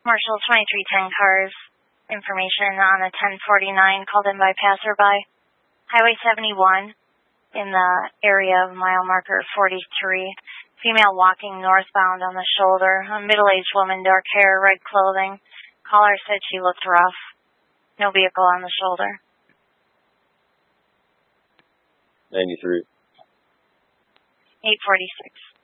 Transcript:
Marshall 2310 cars. Information on a 1049 called in by passerby. Highway 71 in the area of mile marker 43. Female walking northbound on the shoulder. A middle-aged woman, dark hair, red clothing. Caller said she looked rough. No vehicle on the shoulder. 93. 846.